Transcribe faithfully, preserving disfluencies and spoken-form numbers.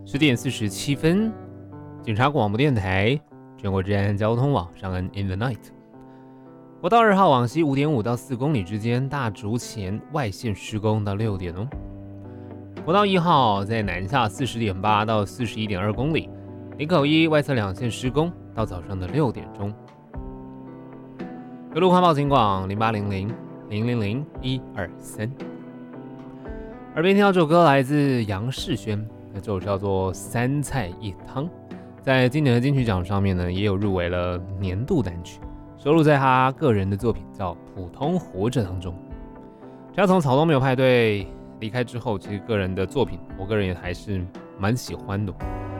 十点四十七分，警察广播电台，全国治安交通网上恩 in the night。国道二号往西五点五到四公里之间，大竹前外线施工到六点哦。国道一号在南下四十点八到四十一点二公里，林口一外侧两线施工到早上的六点钟。有路况报警广零八零零零零零一二三。耳边听到这首歌来自杨世轩，那这首叫做《三菜一汤》，在今年的金曲奖上面呢，也有入围了年度单曲，收录在他个人的作品叫《普通活着》当中。只要从草东没有派对离开之后，其实个人的作品，我个人也还是蛮喜欢的。